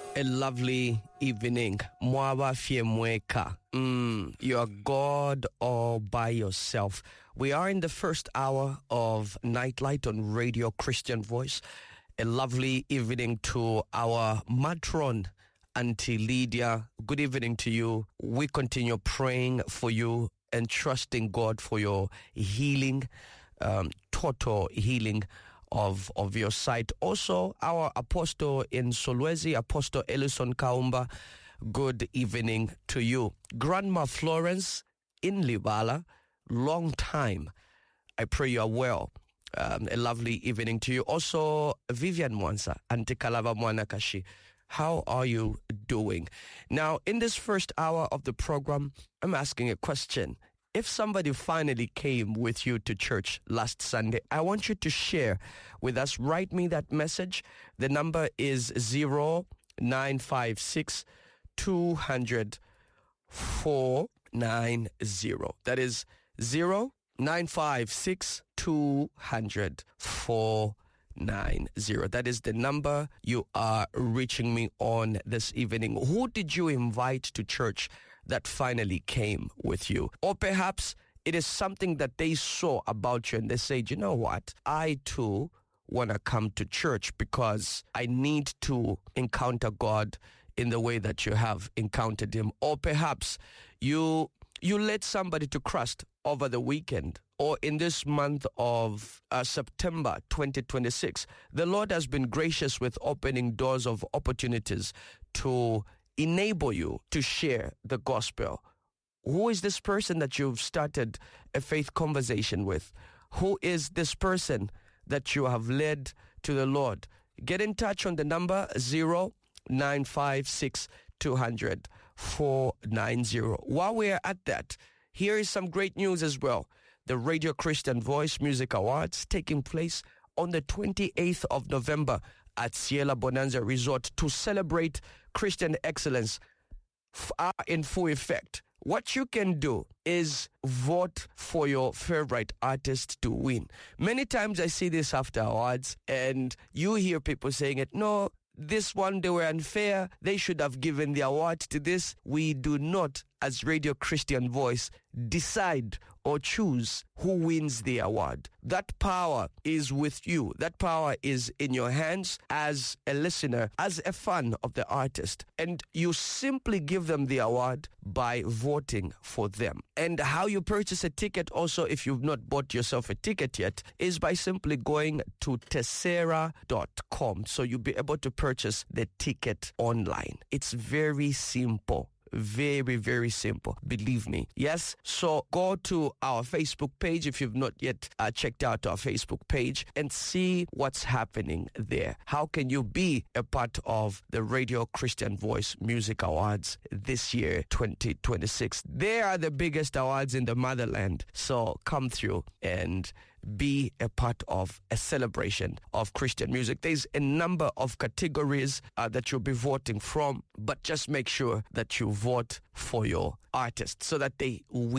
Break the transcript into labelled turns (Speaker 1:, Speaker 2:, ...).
Speaker 1: A lovely evening. Mwaba fiemweka. You're God all by yourself. We are in the first hour of Nightlight on Radio Christian Voice. A lovely evening to our matron, Auntie Lydia. Good evening to you. We continue praying for you and trusting God for your healing, total healing of your sight. Also, our apostle in Solwezi, Apostle Ellison Kaumba, good evening to you. Grandma Florence in Libala, long time. I pray you are well. A lovely evening to you. Also, Vivian Mwansa, Auntie Kalava Mwanakashi. How are you doing? Now, in this first hour of the program, I'm asking a question. If somebody finally came with you to church last Sunday, I want you to share with us. Write me that message. The number is 0956 200 490. That is 0956 200 490. That is the number you are reaching me on this evening. Who did you invite to church that finally came with you? Or perhaps it is something that they saw about you and they say, you know what? I too want to come to church because I need to encounter God in the way that you have encountered him. Or perhaps you led somebody to Christ over the weekend or in this month of September 2026. The Lord has been gracious with opening doors of opportunities to enable you to share the gospel. Who is this person that you've started a faith conversation with? Who is this person that you have led to the Lord? Get in touch on the number 0956 200 490. While we're at that, here is some great news as well. The Radio Christian Voice Music Awards taking place on the 28th of November at Ciela Bonanza Resort to celebrate Christian excellence are in full effect. What you can do is vote for your favorite artist to win. Many times I see this after awards and you hear people saying it, no, this one, they were unfair. They should have given the award to this. We do not, as Radio Christian Voice, decide or choose who wins the award. That power is with you. That power is in your hands as a listener, as a fan of the artist. And you simply give them the award by voting for them. And how you purchase a ticket also, if you've not bought yourself a ticket yet, is by simply going to tessera.com. So you'll be able to purchase the ticket online. It's very simple. Very, very simple. Believe me. Yes. So go to our Facebook page if you've not yet checked out our Facebook page and see what's happening there. How can you be a part of the Radio Christian Voice Music Awards this year, 2026? They are the biggest awards in the motherland. So come through and be a part of a celebration of Christian music. There's a number of categories that you'll be voting from, but just make sure that you vote for your artist so that they win.